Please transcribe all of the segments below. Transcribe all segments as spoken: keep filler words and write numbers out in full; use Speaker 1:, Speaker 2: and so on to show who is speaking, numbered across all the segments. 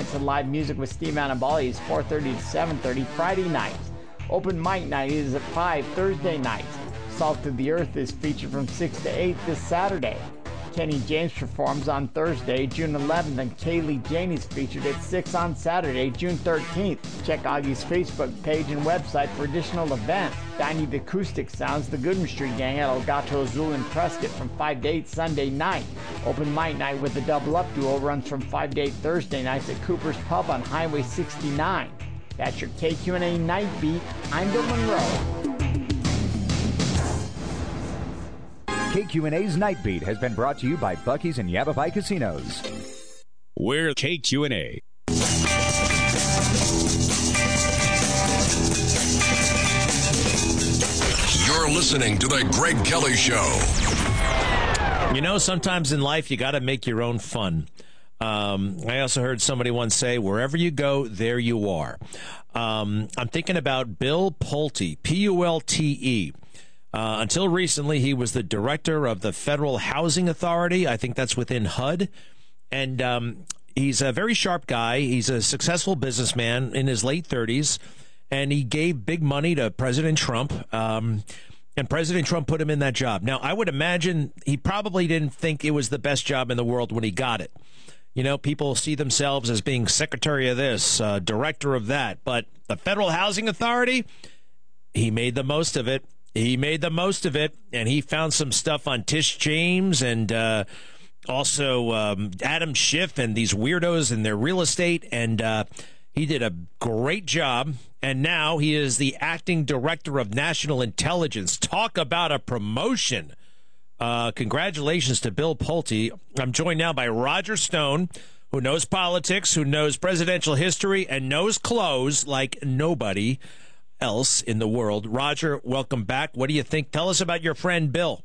Speaker 1: Nights of live music with Steve Annabali is four thirty to seven thirty Friday nights. Open mic night is at five Thursday nights. Salt of the Earth is featured from six to eight this Saturday. Kenny James performs on Thursday, June eleventh, and Kaylee Jane is featured at six on Saturday, June thirteenth. Check Augie's Facebook page and website for additional events. Diney the Acoustic Sounds, the Goodman Street Gang at El Gato Azul in Prescott from five to eight Sunday night. Open mic night with the Double Up Duo runs from five to eight Thursday nights at Cooper's Pub on Highway sixty-nine. That's your K Q and A Night Beat. I'm Bill Monroe.
Speaker 2: K Q and A's Night Beat has been brought to you by Buc-ee's and Yavapai Casinos.
Speaker 3: We're K Q and A.
Speaker 4: You're listening to The Greg Kelly Show.
Speaker 5: You know, sometimes in life you got to make your own fun. Um, I also heard somebody once say, wherever you go, there you are. Um, I'm thinking about Bill Pulte, P U L T E. Uh, until recently, he was the director of the Federal Housing Authority. I think that's within H U D. And um, he's a very sharp guy. He's a successful businessman in his late thirties. And he gave big money to President Trump. Um, and President Trump put him in that job. Now, I would imagine he probably didn't think it was the best job in the world when he got it. You know, people see themselves as being secretary of this, uh, director of that. But the Federal Housing Authority, he made the most of it. He made the most of it, and he found some stuff on Tish James and uh, also um, Adam Schiff and these weirdos in their real estate, and uh, he did a great job. And now he is the acting director of national intelligence. Talk about a promotion. Uh, congratulations to Bill Pulte. I'm joined now by Roger Stone, who knows politics, who knows presidential history, and knows clothes like nobody else in the world. Roger, welcome back. What do you think? Tell us about your friend Bill.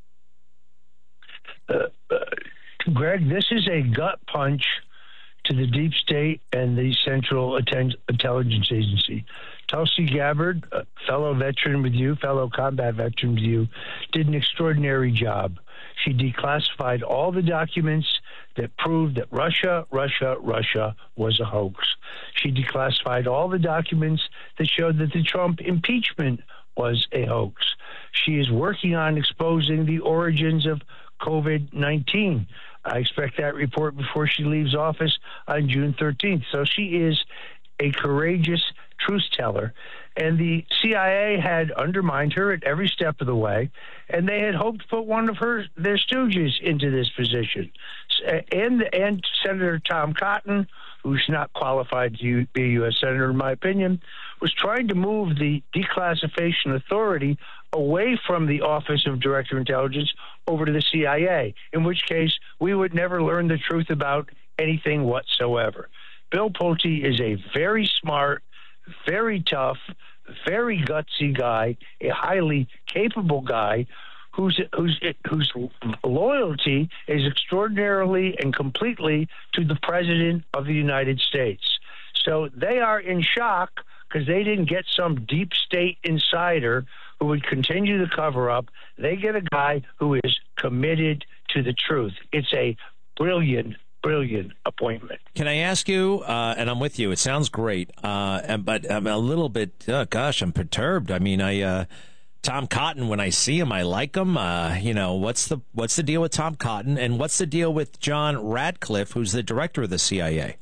Speaker 6: Uh, uh, Greg, this is a gut punch to the deep state and the Central Atten- Intelligence Agency. Tulsi Gabbard, a fellow veteran with you, fellow combat veteran with you, did an extraordinary job. She declassified all the documents that proved that Russia, Russia, Russia was a hoax. She declassified all the documents that showed that the Trump impeachment was a hoax. She is working on exposing the origins of COVID nineteen. I expect that report before she leaves office on June thirteenth. So she is a courageous truth teller. And the C I A had undermined her at every step of the way, and they had hoped to put one of her their stooges into this position. And, and Senator Tom Cotton, who's not qualified to be a U S Senator, in my opinion, was trying to move the declassification authority away from the Office of Director of Intelligence over to the C I A, in which case we would never learn the truth about anything whatsoever. Bill Pulte is a very smart, very tough, very gutsy guy, a highly capable guy whose whose whose loyalty is extraordinarily and completely to the President of the United States. So they are in shock because they didn't get some deep state insider who would continue the cover up. They get a guy who is committed to the truth. It's a brilliant Brilliant appointment.
Speaker 5: Can I ask you, uh, and I'm with you, it sounds great, uh, and, but I'm a little bit, oh gosh, I'm perturbed. I mean, I uh, Tom Cotton, when I see him, I like him. Uh, you know, what's the what's the deal with Tom Cotton, and what's the deal with John Radcliffe, who's the director of the C I A?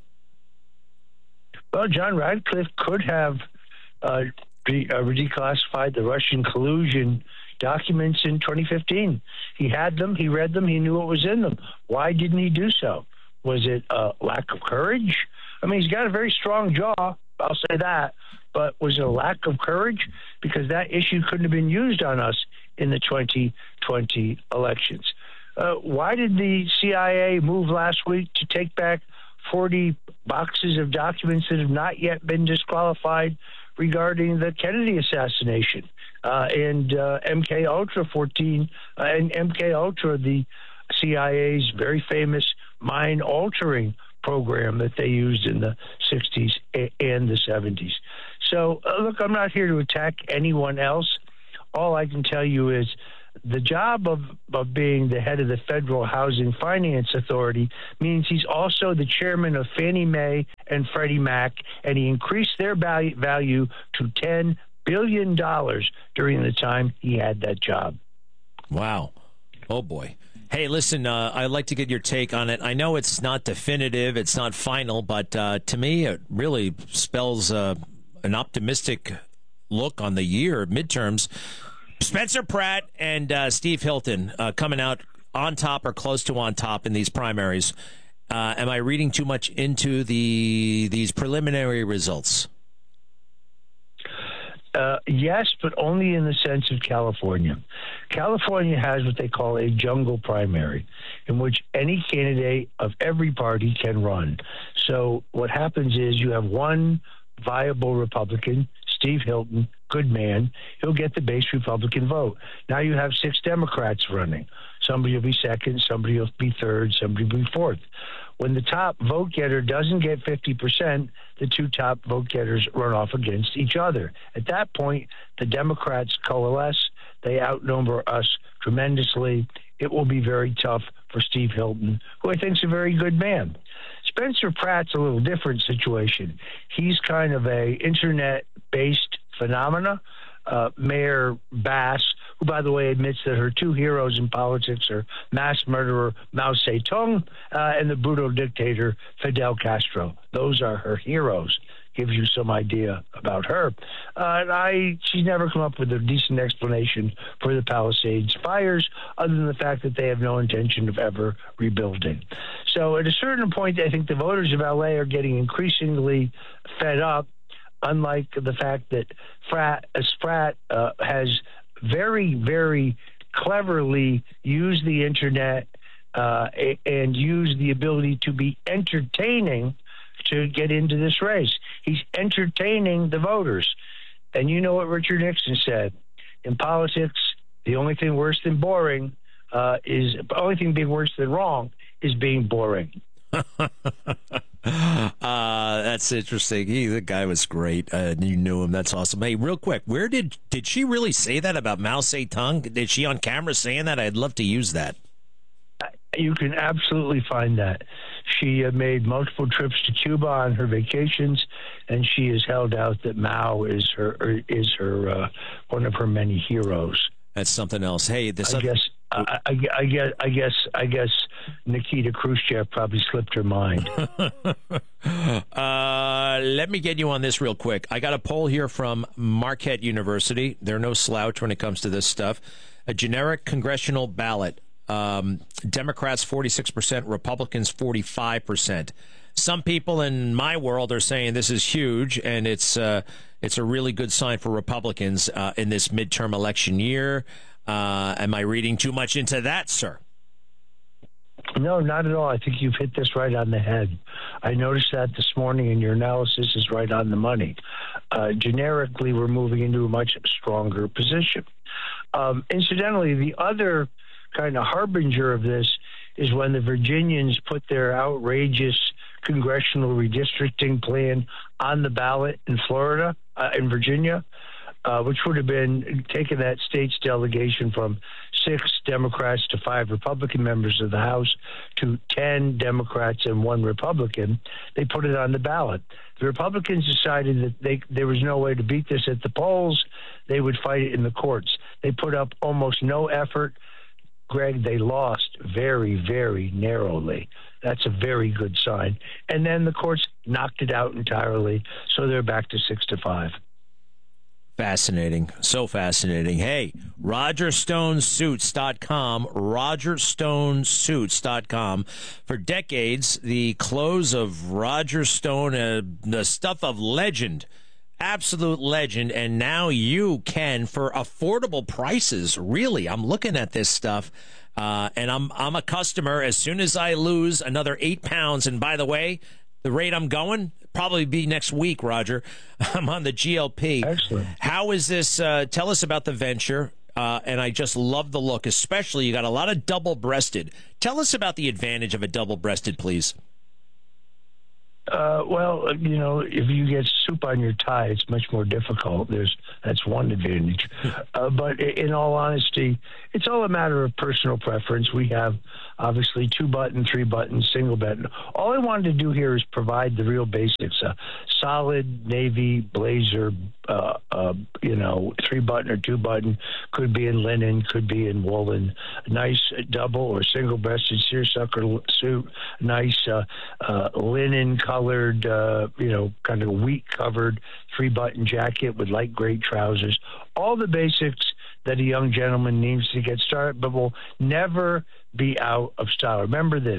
Speaker 6: Well, John Radcliffe could have uh, de- uh, declassified the Russian collusion documents in twenty fifteen. He had them, he read them, he knew what was in them. Why didn't he do so? Was it a lack of courage? I mean, he's got a very strong jaw, I'll say that, but was it a lack of courage? Because that issue couldn't have been used on us in the twenty twenty elections. Uh, why did the C I A move last week to take back forty boxes of documents that have not yet been disqualified regarding the Kennedy assassination uh, and uh, M K Ultra fourteen uh, and M K Ultra, the C I A's very famous mind altering program that they used in the sixties and the seventies. So, uh, look, I'm not here to attack anyone else. All I can tell you is the job of, of being the head of the Federal Housing Finance Authority means he's also the chairman of Fannie Mae and Freddie Mac, and he increased their value, value to ten billion dollars during the time he had that job.
Speaker 5: Wow. Oh, boy. Hey, listen, uh, I'd like to get your take on it. I know it's not definitive, it's not final, but uh, to me it really spells uh, an optimistic look on the year, midterms. Spencer Pratt and uh, Steve Hilton uh, coming out on top or close to on top in these primaries. Uh, am I reading too much into the these preliminary results?
Speaker 6: Uh, yes, but only in the sense of California. California has what they call a jungle primary, in which any candidate of every party can run. So what happens is you have one viable Republican, Steve Hilton, good man. He'll get the base Republican vote. Now you have six Democrats running. Somebody will be second, somebody will be third, somebody will be fourth. When the top vote getter doesn't get fifty percent, the two top vote getters run off against each other. At that point, the Democrats coalesce. They outnumber us tremendously. It will be very tough for Steve Hilton, who I think is a very good man. Spencer Pratt's a little different situation. He's kind of a internet-based phenomena. Uh, Mayor Bass, who, by the way, admits that her two heroes in politics are mass murderer Mao Zedong uh, and the brutal dictator Fidel Castro. Those are her heroes. Gives you some idea about her. Uh, and I, she's never come up with a decent explanation for the Palisades fires, other than the fact that they have no intention of ever rebuilding. So at a certain point, I think the voters of L A are getting increasingly fed up, unlike the fact that Pratt, uh, Spratt uh, has very, very cleverly used the internet uh, and used the ability to be entertaining to get into this race. He's entertaining the voters. And you know what Richard Nixon said. In politics, the only thing worse than boring uh, is, the only thing being worse than wrong is being boring.
Speaker 5: uh, that's interesting. He, the guy was great. Uh, you knew him. That's awesome. Hey, real quick, where did, did she really say that about Mao Zedong? Did she on camera saying that? I'd love to use that.
Speaker 6: You can absolutely find that. She uh, made multiple trips to Cuba on her vacations, and she has held out that Mao is her is her uh, one of her many heroes.
Speaker 5: That's something else. Hey, this
Speaker 6: I
Speaker 5: other-
Speaker 6: guess I, I, I guess I guess I guess Nikita Khrushchev probably slipped her mind.
Speaker 5: uh, let me get you on this real quick. I got a poll here from Marquette University. They're no slouch when it comes to this stuff. A generic congressional ballot. Um, Democrats forty-six percent, Republicans forty-five percent. Some people in my world are saying this is huge, and it's uh, it's a really good sign for Republicans uh, in this midterm election year. Uh, am I reading too much into that, sir?
Speaker 6: No, not at all. I think you've hit this right on the head. I noticed that this morning, and your analysis is right on the money. Uh, generically, we're moving into a much stronger position. Um, incidentally, the other kind of harbinger of this is when the Virginians put their outrageous congressional redistricting plan on the ballot in Florida, uh, in Virginia, uh, which would have been taking that state's delegation from six Democrats to five Republican members of the House to ten Democrats and one Republican. They put it on the ballot. The Republicans decided that they, there was no way to beat this at the polls. They would fight it in the courts. They put up almost no effort. Greg, they lost very, very narrowly. That's a very good sign. And then the courts knocked it out entirely, so they're back to six to five.
Speaker 5: Fascinating. So fascinating. Hey, Roger Stone Suits dot com, Roger Stone Suits dot com. For decades, the clothes of Roger Stone, uh, the stuff of legend, absolute legend, and now you can, for affordable prices, really. I'm looking at this stuff, uh, and I'm I'm a customer. As soon as I lose another eight pounds, and by the way, the rate I'm going, probably be next week, Roger. I'm on the G L P.
Speaker 6: Excellent.
Speaker 5: How is this? Uh, tell us about the venture. Uh, and I just love the look, especially you got a lot of double-breasted. Tell us about the advantage of a double-breasted, please.
Speaker 6: Uh, well, you know, if you get soup on your tie, it's much more difficult. There's that's one advantage. Uh, but in all honesty, it's all a matter of personal preference. We have obviously two button, three button, single button. All I wanted to do here is provide the real basics: a solid navy blazer, uh, uh, you know, three button or two button. Could be in linen, could be in woolen. Nice double or single breasted seersucker suit. Nice uh, uh, linen colored, uh, you know, kind of wheat covered three button jacket with light gray trousers. All the basics that a young gentleman needs to get started, but will never be out of style. Remember this: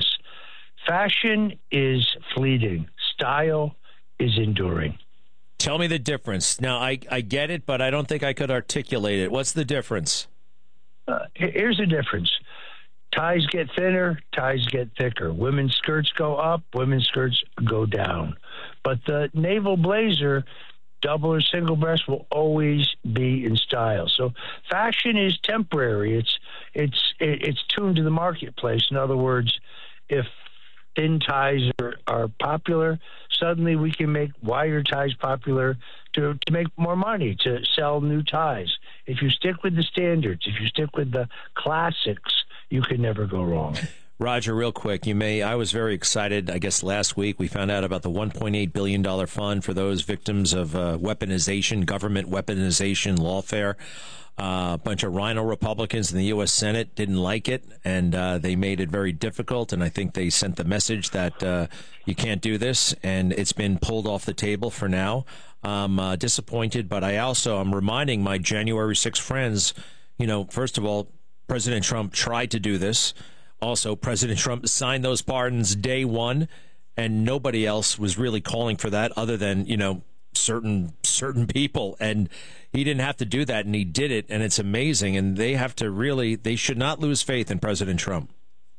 Speaker 6: fashion is fleeting, style is enduring.
Speaker 5: Tell me the difference. Now, I, I get it, but I don't think I could articulate it. What's the difference?
Speaker 6: Uh, here's the difference. Ties get thinner, ties get thicker. Women's skirts go up, women's skirts go down. But the naval blazer, double or single breast, will always be in style. So fashion is temporary. It's it's it's tuned to the marketplace. In other words, if thin ties are, are popular, suddenly we can make wider ties popular to, to make more money, to sell new ties. If you stick with the standards, if you stick with the classics, you can never go wrong.
Speaker 5: Roger, real quick, you may. I was very excited. I guess last week we found out about the one point eight billion dollars fund for those victims of uh, weaponization, government weaponization, lawfare. Uh, a bunch of rhino Republicans in the U S Senate didn't like it, and uh, they made it very difficult. And I think they sent the message that uh, you can't do this, and it's been pulled off the table for now. I'm uh, disappointed, but I also am reminding my January sixth friends, you know, first of all, President Trump tried to do this. Also, President Trump signed those pardons day one, and nobody else was really calling for that other than, you know, certain certain people. And he didn't have to do that, and he did it, and it's amazing. And they have to really, they should not lose faith in President Trump.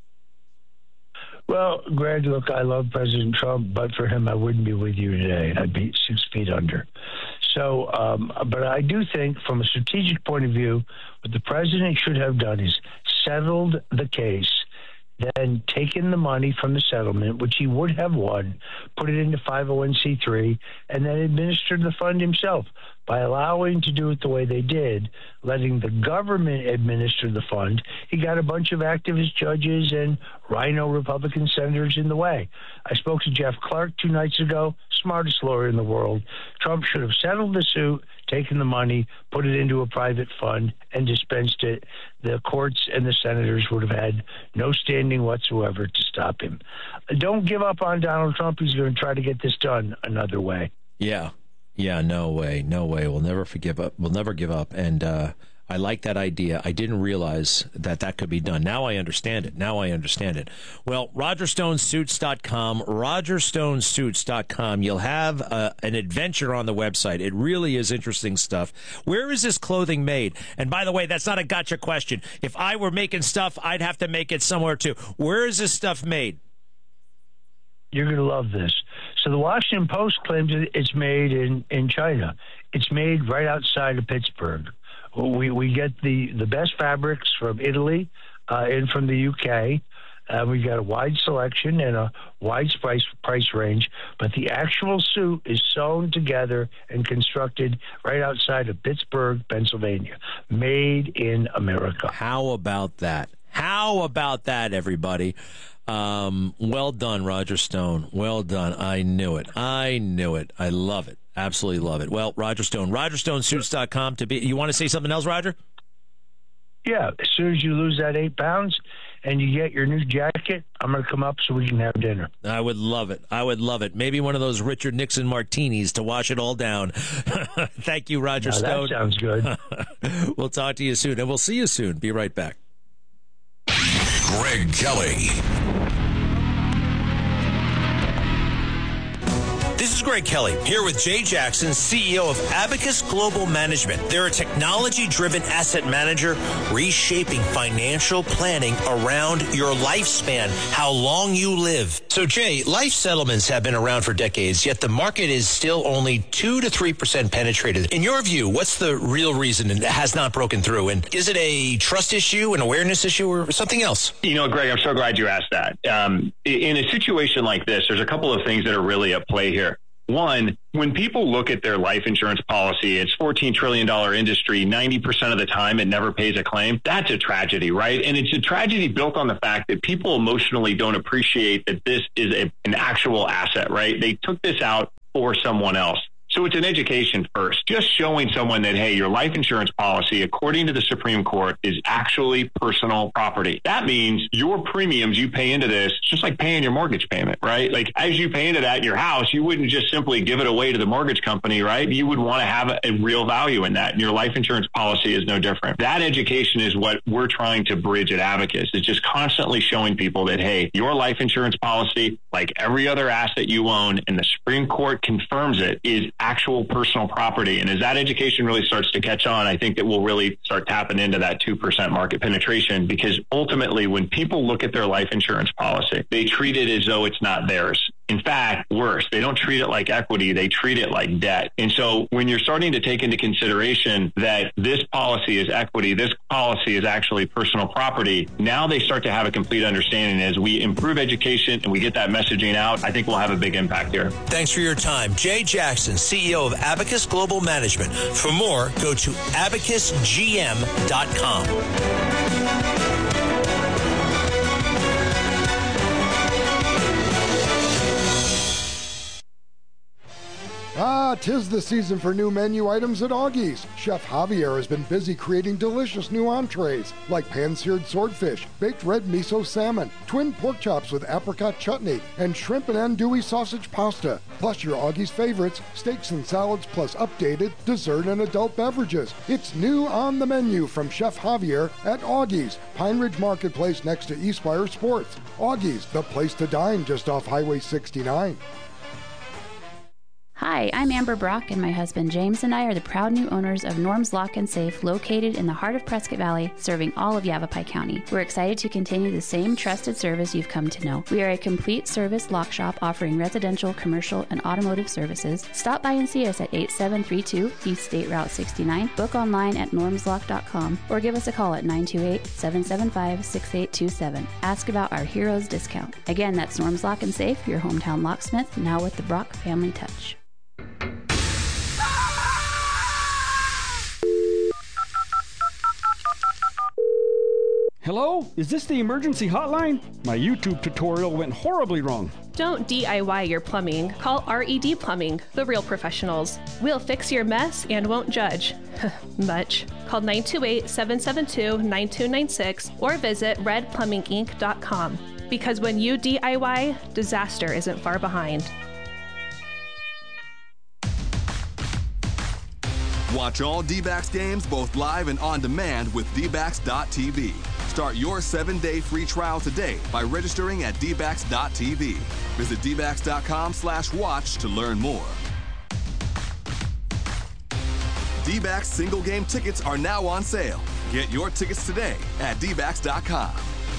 Speaker 6: Well, Greg, look, I love President Trump, but for him, I wouldn't be with you today. I'd be six feet under. So, um, but I do think from a strategic point of view, what the president should have done is settled the case, then taken the money from the settlement, which he would have won, put it into five oh one c three, and then administered the fund himself. By allowing to do it the way they did, letting the government administer the fund, he got a bunch of activist judges and rhino Republican senators in the way. I spoke to Jeff Clark two nights ago, smartest lawyer in the world. Trump should have settled the suit, taken the money, put it into a private fund, and dispensed it. The courts and the senators would have had no standing whatsoever to stop him. Don't give up on Donald Trump. He's going to try to get this done another way.
Speaker 5: Yeah. Yeah, no way. No way. We'll never forgive up. We'll never give up. And uh, I like that idea. I didn't realize that that could be done. Now I understand it. Now I understand it. Well, roger stone suits dot com, roger stone suits dot com. You'll have uh, an adventure on the website. It really is interesting stuff. Where is this clothing made? And by the way, that's not a gotcha question. If I were making stuff, I'd have to make it somewhere too. Where is this stuff made?
Speaker 6: You're going to love this. So the Washington Post claims it's made in, in China. It's made right outside of Pittsburgh. We we get the, the best fabrics from Italy uh, and from the U K. Uh, we've got a wide selection and a wide price, price range, but the actual suit is sewn together and constructed right outside of Pittsburgh, Pennsylvania. Made in America.
Speaker 5: How about that? How about that, everybody? Um, well done, Roger Stone. Well done. I knew it. I knew it. I love it. Absolutely love it. Well, Roger Stone, roger stone suits dot com to be. You want to say something else, Roger?
Speaker 6: Yeah. As soon as you lose that eight pounds and you get your new jacket, I'm going to come up so we can have dinner.
Speaker 5: I would love it. I would love it. Maybe one of those Richard Nixon martinis to wash it all down. Thank you, Roger
Speaker 6: now,
Speaker 5: Stone.
Speaker 6: That sounds good.
Speaker 5: We'll talk to you soon, and we'll see you soon. Be right back.
Speaker 4: Greg Kelly.
Speaker 7: This is is Greg Kelly, here with Jay Jackson, C E O of Abacus Global Management. They're a technology-driven asset manager reshaping financial planning around your lifespan, how long you live. So, Jay, life settlements have been around for decades, yet the market is still only two to three percent penetrated. In your view, what's the real reason it has not broken through? And is it a trust issue, an awareness issue, or something else?
Speaker 8: You know, Greg, I'm so glad you asked that. Um, in a situation like this, there's a couple of things that are really at play here. One, when people look at their life insurance policy, it's fourteen trillion dollars industry, ninety percent of the time it never pays a claim. That's a tragedy, right? And it's a tragedy built on the fact that people emotionally don't appreciate that this is a, an actual asset, right? They took this out for someone else. So it's an education first, just showing someone that, hey, your life insurance policy, according to the Supreme Court, is actually personal property. That means your premiums you pay into this, just like paying your mortgage payment, right? Like as you pay into that in your house, you wouldn't just simply give it away to the mortgage company, right? You would want to have a, a real value in that. And your life insurance policy is no different. That education is what we're trying to bridge at Abacus. It's just constantly showing people that, hey, your life insurance policy, like every other asset you own, and the Supreme Court confirms it, is actual personal property. And as that education really starts to catch on, I think that we'll really start tapping into that two percent market penetration, because ultimately when people look at their life insurance policy, they treat it as though it's not theirs. In fact, worse, they don't treat it like equity. They treat it like debt. And so when you're starting to take into consideration that this policy is equity, this policy is actually personal property, now they start to have a complete understanding. As we improve education and we get that messaging out, I think we'll have a big impact here.
Speaker 7: Thanks for your time. Jay Jackson, C E O of Abacus Global Management. For more, go to abacus g m dot com.
Speaker 9: Ah, 'tis the season for new menu items at Augie's. Chef Javier has been busy creating delicious new entrees like pan-seared swordfish, baked red miso salmon, twin pork chops with apricot chutney, and shrimp and andouille sausage pasta. Plus your Augie's favorites, steaks and salads, plus updated dessert and adult beverages. It's new on the menu from Chef Javier at Augie's, Pine Ridge Marketplace next to Eastspire Sports. Augie's, the place to dine just off Highway sixty-nine.
Speaker 10: Hi, I'm Amber Brock, and my husband James and I are the proud new owners of Norm's Lock and Safe, located in the heart of Prescott Valley, serving all of Yavapai County. We're excited to continue the same trusted service you've come to know. We are a complete service lock shop offering residential, commercial, and automotive services. Stop by and see us at eighty-seven thirty-two East State Route sixty-nine, book online at norms lock dot com, or give us a call at nine two eight, seven seven five, six eight two seven. Ask about our Heroes discount. Again, that's Norm's Lock and Safe, your hometown locksmith, now with the Brock family touch.
Speaker 11: Hello? Is this the emergency hotline? My YouTube tutorial went horribly wrong.
Speaker 12: Don't D I Y your plumbing. Call R E D Plumbing, the real professionals. We'll fix your mess and won't judge. Much. Call nine two eight, seven seven two, nine two nine six or visit red plumbing inc dot com. Because when you D I Y, disaster isn't far behind.
Speaker 13: Watch all D-backs games both live and on demand with D backs dot T V. Start your seven-day free trial today by registering at D backs dot T V. Visit D backs dot com slash watch to learn more. D-backs single game tickets are now on sale. Get your tickets today at D backs dot com.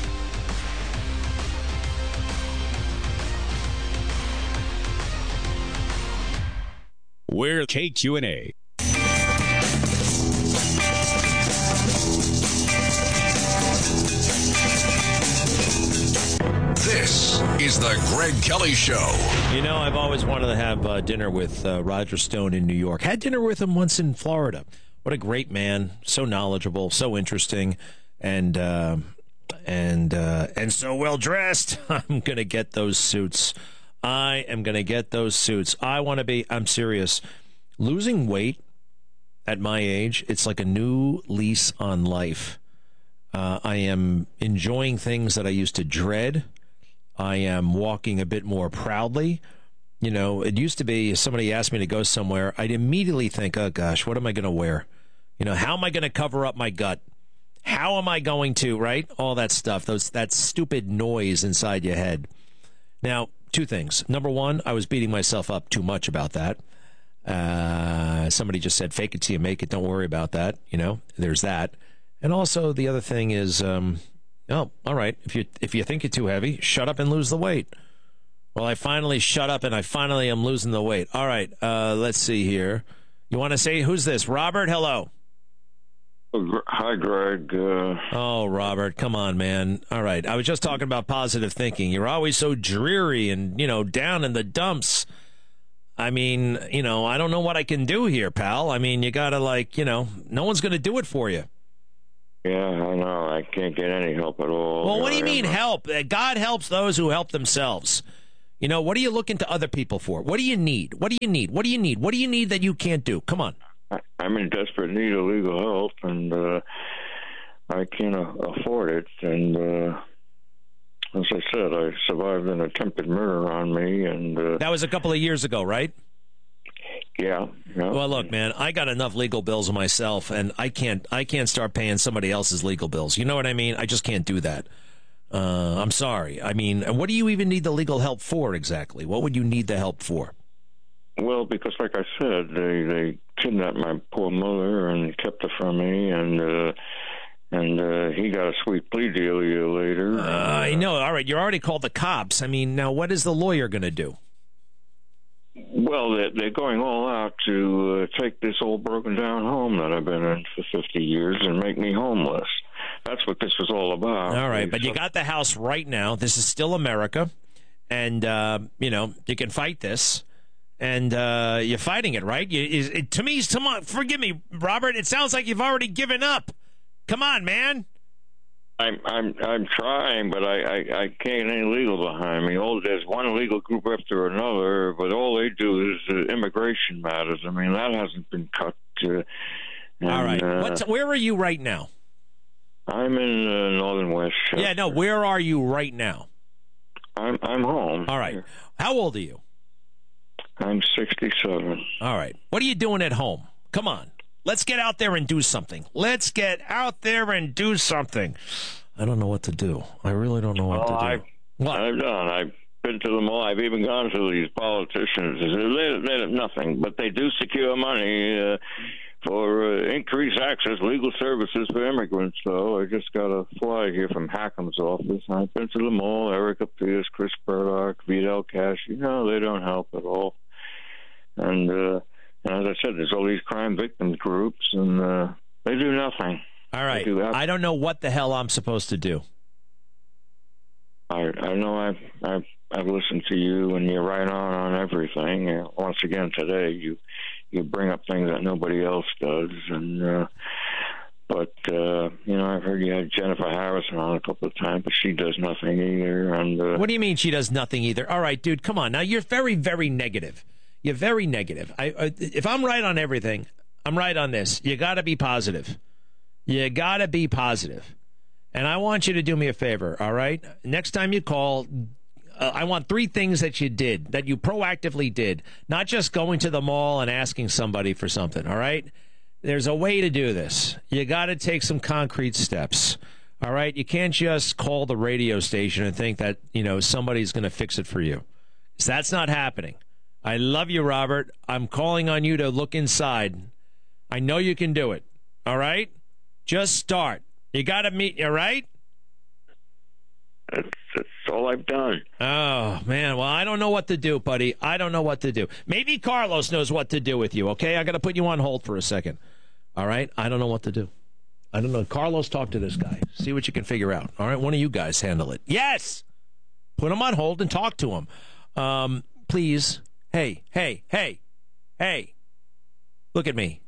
Speaker 3: We're K Q and A.
Speaker 4: This is the Greg Kelly Show.
Speaker 5: You know, I've always wanted to have uh, dinner with uh, Roger Stone in New York. Had dinner with him once in Florida. What a great man. So knowledgeable, so interesting, and uh, and uh, and so well dressed. I'm going to get those suits. I am going to get those suits. I want to be, I'm serious, losing weight at my age, it's like a new lease on life. Uh, I am enjoying things that I used to dread. I am walking a bit more proudly. You know, it used to be if somebody asked me to go somewhere, I'd immediately think, oh, gosh, what am I going to wear? You know, how am I going to cover up my gut? How am I going to, right? All that stuff, those that stupid noise inside your head. Now, two things. Number one, I was beating myself up too much about that. Uh, somebody just said, fake it till you make it. Don't worry about that. You know, there's that. And also the other thing is, um, oh, all right. If you if you think you're too heavy, shut up and lose the weight. Well, I finally shut up and I finally am losing the weight. All right. Uh, let's see here. You want to say, who's this? Robert, hello.
Speaker 14: Hi, Greg. Uh,
Speaker 5: oh, Robert, come on, man. All right. I was just talking about positive thinking. You're always so dreary and, you know, down in the dumps. I mean, you know, I don't know what I can do here, pal. I mean, you got to, like, you know, no one's going to do it for you.
Speaker 14: Yeah, I know. I can't get any help at all.
Speaker 5: Well, what do you
Speaker 14: I
Speaker 5: mean
Speaker 14: am-
Speaker 5: help? God helps those who help themselves. You know, what are you looking to other people for? What do you need? What do you need? What do you need? What do you need that you can't do? Come on.
Speaker 14: I'm in desperate need of legal help, and uh, I can't uh, afford it. And uh, as I said, I survived an attempted murder on me, and uh,
Speaker 5: That was a couple of years ago, right?
Speaker 14: yeah, yeah.
Speaker 5: Well, look, man, I got enough legal bills myself, and I can't I can't start paying somebody else's legal bills. You know what I mean? I just can't do that. Uh, I'm sorry. I mean, what do you even need the legal help for exactly? What would you need the help for?
Speaker 14: Well, because like I said, they they kidnapped my poor mother and kept her from me, and uh, and uh, he got a sweet plea deal a year later.
Speaker 5: Uh, I know. All right, you already called the cops. I mean, now what is the lawyer going to do?
Speaker 14: Well, they're, they're going all out to uh, take this old broken down home that I've been in for fifty years and make me homeless. That's what this was all about.
Speaker 5: All right, but you got the house right now. This is still America, and uh, you know you can fight this, and uh, you're fighting it, right? You, is, it, to me, come on, forgive me, Robert. It sounds like you've already given up. Come on, man.
Speaker 14: I'm I'm I'm trying, but I, I, I can't get any legal behind me. All there's one legal group after another, but all they do is uh, immigration matters. I mean, that hasn't been cut. Uh, and,
Speaker 5: All right,
Speaker 14: uh,
Speaker 5: What's, where are you right now?
Speaker 14: I'm in uh, northern West.
Speaker 5: Yeah, no, where are you right now?
Speaker 14: I'm I'm home.
Speaker 5: All right. How old are you?
Speaker 14: I'm sixty-seven.
Speaker 5: All right. What are you doing at home? Come on. Let's get out there and do something. Let's get out there and do something. I don't know what to do. I really don't know what
Speaker 14: Oh,
Speaker 5: to do.
Speaker 14: I've,
Speaker 5: What?
Speaker 14: I've done. I've been to them all. I've even gone to these politicians. They, they have nothing, but they do secure money uh, for uh, increased access, legal services for immigrants. So I just got a fly here from Hackham's office. I've been to them all. Erica Pierce, Chris Burdock, Vidal Cash. You know, they don't help at all. And, uh, and as I said, there's all these crime victims groups, and uh, they do nothing.
Speaker 5: All right.
Speaker 14: They do
Speaker 5: I don't know what the hell I'm supposed to do.
Speaker 14: I I know I've I've I've listened to you, and you're right on on everything. Uh, once again today, you you bring up things that nobody else does, and uh, but uh, you know I've heard you had Jennifer Harrison on a couple of times, but she does nothing either. And uh,
Speaker 5: What do you mean she does nothing either? All right, dude, come on. Now, you're very, very negative. You're very negative. I, I if I'm right on everything, I'm right on this. You got to be positive. You got to be positive. And I want you to do me a favor, all right? Next time you call, uh, I want three things that you did, that you proactively did, not just going to the mall and asking somebody for something, all right? There's a way to do this. You got to take some concrete steps, all right? You can't just call the radio station and think that, you know, somebody's going to fix it for you. So that's not happening. I love you, Robert. I'm calling on you to look inside. I know you can do it, all right? Just start. You got to meet, all right?
Speaker 14: That's, that's all I've done.
Speaker 5: Oh, man. Well, I don't know what to do, buddy. I don't know what to do. Maybe Carlos knows what to do with you, okay? I got to put you on hold for a second. All right? I don't know what to do. I don't know. Carlos, talk to this guy. See what you can figure out. All right? One of you guys handle it. Yes! Put him on hold and talk to him. Um, please. Hey, hey, hey, hey. Look at me.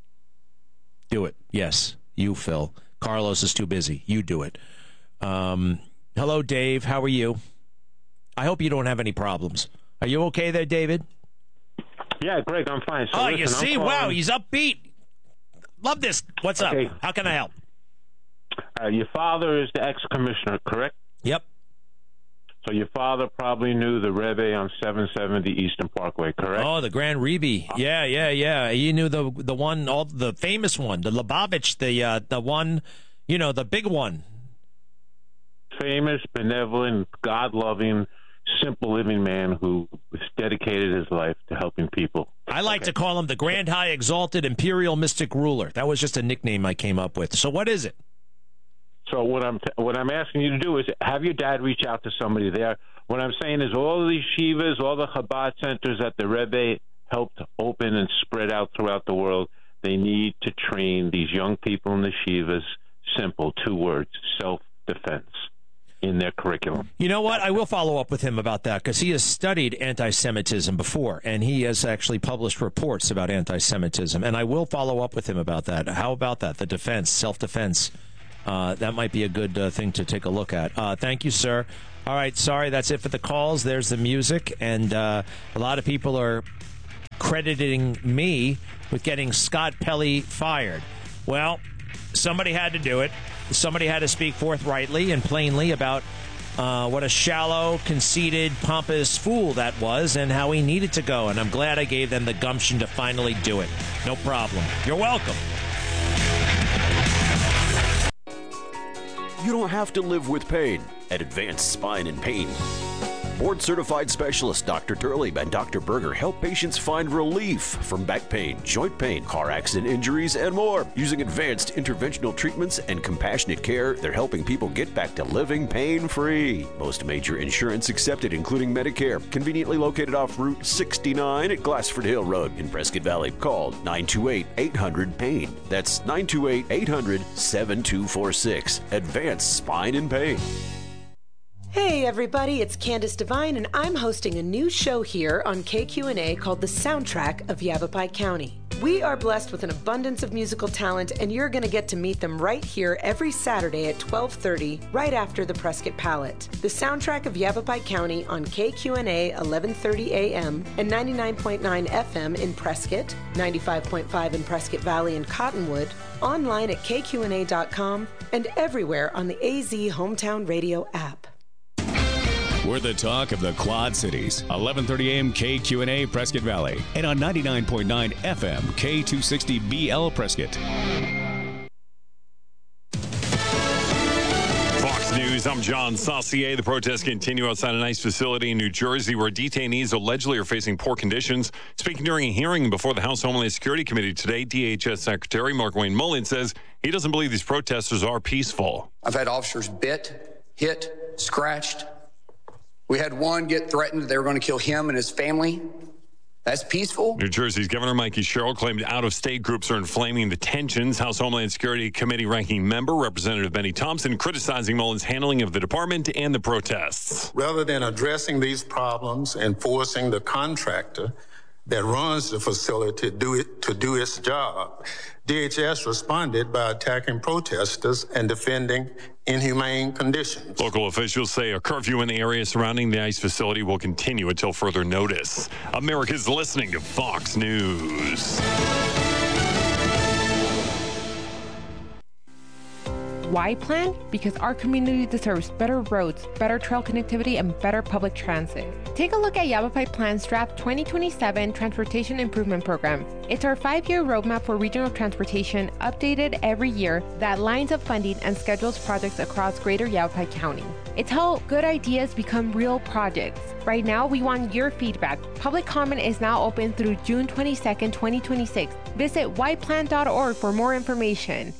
Speaker 5: Do it. Yes. You, Phil. Carlos is too busy. You do it. Um, hello, Dave. How are you? I hope you don't have any problems. Are you okay there, David?
Speaker 15: Yeah, Greg, I'm fine. So
Speaker 5: oh,
Speaker 15: listen,
Speaker 5: you see?
Speaker 15: calling...
Speaker 5: Wow, he's upbeat. Love this. What's
Speaker 15: okay.
Speaker 5: up? How can I help?
Speaker 15: Uh, your father is the ex-commissioner, correct?
Speaker 5: Yep.
Speaker 15: So your father probably knew the Rebbe on seven seventy Eastern Parkway, correct?
Speaker 5: Oh, the Grand Rebbe. Yeah, yeah, yeah. You knew the the one, all the famous one, the Lubavitch, the uh, the one, you know, the big one.
Speaker 15: Famous, benevolent, God-loving, simple living man who dedicated his life to helping people.
Speaker 5: I like okay. to call him the Grand High Exalted Imperial Mystic Ruler. That was just a nickname I came up with. So what is it?
Speaker 15: So what I'm what I'm asking you to do is have your dad reach out to somebody there. What I'm saying is all of these shivas, all the Chabad centers that the Rebbe helped open and spread out throughout the world, they need to train these young people in the shivas simple two words, self-defense, in their curriculum.
Speaker 5: You know what? I will follow up with him about that because he has studied anti-Semitism before, and he has actually published reports about anti-Semitism, and I will follow up with him about that. How about that? The defense, self-defense. Uh, that might be a good uh, thing to take a look at. Uh, thank you, sir. All right, sorry, that's it for the calls. There's the music, and uh, a lot of people are crediting me with getting Scott Pelley fired. Well, somebody had to do it. Somebody had to speak forthrightly and plainly about uh, what a shallow, conceited, pompous fool that was and how he needed to go, and I'm glad I gave them the gumption to finally do it. No problem. You're welcome.
Speaker 16: You don't have to live with pain at Advanced Spine and Pain. Board-certified specialists Doctor Turley and Doctor Berger help patients find relief from back pain, joint pain, car accident injuries, and more. Using advanced interventional treatments and compassionate care, they're helping people get back to living pain-free. Most major insurance accepted, including Medicare. Conveniently located off Route sixty-nine at Glassford Hill Road in Prescott Valley. Call nine two eight, eight hundred, pain. That's nine two eight, eight hundred, seven two four six. Advanced Spine and Pain.
Speaker 17: Hey everybody, it's Candace Devine, and I'm hosting a new show here on K Q N A called The Soundtrack of Yavapai County. We are blessed with an abundance of musical talent, and you're going to get to meet them right here every Saturday at twelve thirty, right after the Prescott Palette. The Soundtrack of Yavapai County on K Q N A eleven thirty a m and ninety-nine point nine F M in Prescott, ninety-five point five in Prescott Valley and Cottonwood, online at K Q N A dot com, and everywhere on the A Z Hometown Radio app.
Speaker 3: We're the talk of the Quad Cities. eleven thirty a m K Q N A Prescott Valley. And on ninety-nine point nine F M K two sixty B L Prescott.
Speaker 18: Fox News, I'm John Saucier. The protests continue outside an ICE facility in New Jersey where detainees allegedly are facing poor conditions. Speaking during a hearing before the House Homeland Security Committee today, D H S Secretary Markwayne Mullin says he doesn't believe these protesters are peaceful.
Speaker 19: I've had officers bit, hit, scratched. We had one get threatened that they were going to kill him and his family. That's peaceful.
Speaker 18: New Jersey's Governor Mikey Sherrill claimed out-of-state groups are inflaming the tensions. House Homeland Security Committee ranking member Representative Benny Thompson criticizing Mullin's handling of the department and the protests.
Speaker 20: Rather than addressing these problems and forcing the contractor that runs the facility to do it to do its job, D H S responded by attacking protesters and defending inhumane conditions.
Speaker 18: Local officials say a curfew in the area surrounding the ICE facility will continue until further notice. America's listening to Fox News.
Speaker 21: Why plan? Because our community deserves better roads, better trail connectivity, and better public transit. Take a look at Yavapai Plan's Draft twenty twenty-seven Transportation Improvement Program. It's our five-year roadmap for regional transportation, updated every year, that lines up funding and schedules projects across greater Yavapai County. It's how good ideas become real projects. Right now, we want your feedback. Public comment is now open through June twenty-second, twenty twenty-six. Visit y plan dot org for more information.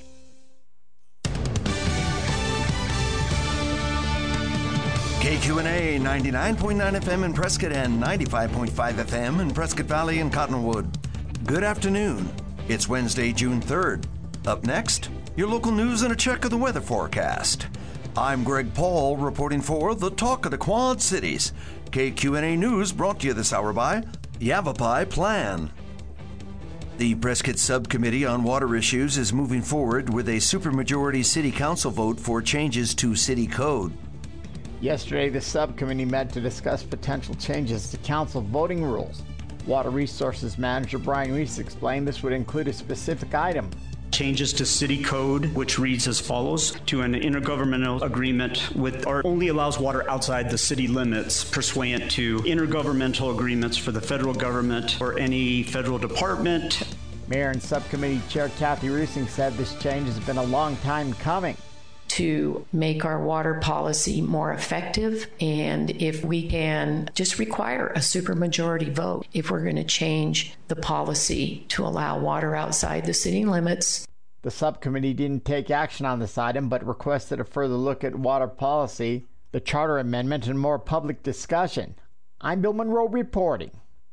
Speaker 22: K Q N A ninety-nine point nine F M in Prescott and ninety-five point five F M in Prescott Valley and Cottonwood. Good afternoon. It's Wednesday, June third. Up next, your local news and a check of the weather forecast. I'm Greg Paul reporting for the Talk of the Quad Cities. K Q N A News brought to you this hour by Yavapai Plan. The Prescott Subcommittee on Water Issues is moving forward with a supermajority city council vote for changes to city code.
Speaker 1: Yesterday, the subcommittee met to discuss potential changes to council voting rules. Water Resources Manager Brian Reese explained this would include a specific item.
Speaker 23: Changes to city code, which reads as follows: to an intergovernmental agreement with, or only allows water outside the city limits pursuant to intergovernmental agreements for the federal government or any federal department.
Speaker 1: Mayor and Subcommittee Chair Kathy Reesing said this change has been a long time coming.
Speaker 2: to make our water policy more effective, and if we can just require a supermajority vote if we're going to change the policy to allow water outside the city limits.
Speaker 1: The subcommittee didn't take action on this item, but requested a further look at water policy, the charter amendment, and more public discussion. I'm Bill Monroe reporting.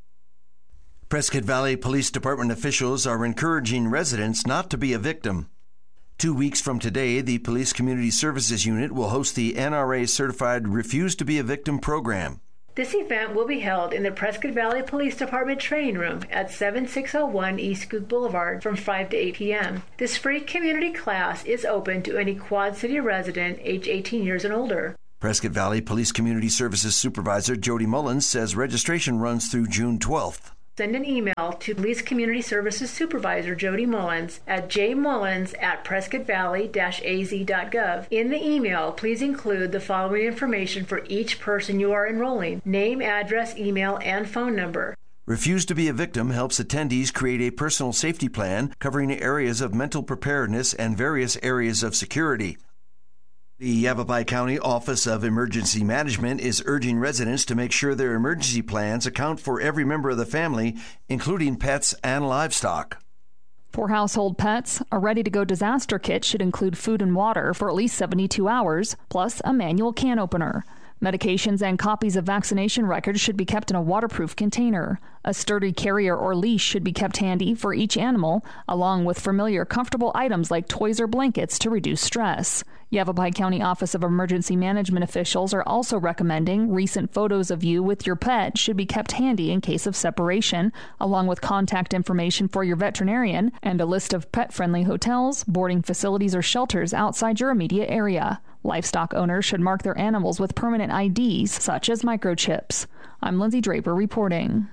Speaker 22: Prescott Valley Police Department officials are encouraging residents not to be a victim. Two weeks from today, the Police Community Services Unit will host the N R A-certified Refuse to be a Victim program.
Speaker 6: This event will be held in the Prescott Valley Police Department training room at seventy-six oh one East Schuylkill Boulevard from five to eight p.m. This free community class is open to any Quad City resident age eighteen years and older.
Speaker 22: Prescott Valley Police Community Services Supervisor Jody Mullins says registration runs through June twelfth.
Speaker 6: Send an email to Police Community Services Supervisor Jody Mullins at j mullins at prescott valley dash a z dot gov. In the email, please include the following information for each person you are enrolling: name, address, email, and phone number.
Speaker 22: Refuse to be a Victim helps attendees create a personal safety plan covering areas of mental preparedness and various areas of security. The Yavapai County Office of Emergency Management is urging residents to make sure their emergency plans account for every member of the family, including pets and livestock.
Speaker 8: For household pets, a ready-to-go disaster kit should include food and water for at least seventy-two hours, plus a manual can opener. Medications and copies of vaccination records should be kept in a waterproof container. A sturdy carrier or leash should be kept handy for each animal, along with familiar, comfortable items like toys or blankets to reduce stress. Yavapai County Office of Emergency Management officials are also recommending recent photos of you with your pet should be kept handy in case of separation, along with contact information for your veterinarian and a list of pet-friendly hotels, boarding facilities, or shelters outside your immediate area. Livestock owners should mark their animals with permanent I Ds, such as microchips. I'm Lindsay Draper reporting.